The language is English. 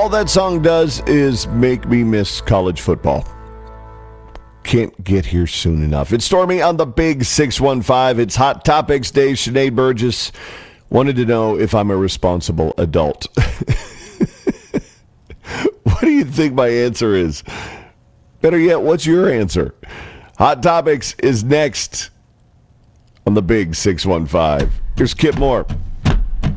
All that song does is make me miss college football. Can't get here soon enough. It's Stormy on the Big 615. It's Hot Topics Day. Sinead Burgess wanted to know if I'm a responsible adult. What do you think my answer is? Better yet, what's your answer? Hot Topics is next on the Big 615. Here's Kip Moore.